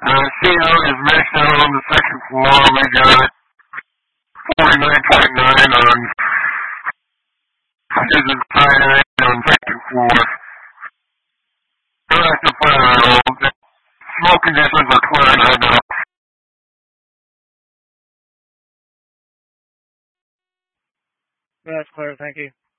CO is maxed out on the second floor. We got 49.9 on his entire end on second floor. Don't have to fire at all. The smoke conditions are clear right now. That's clear, thank you.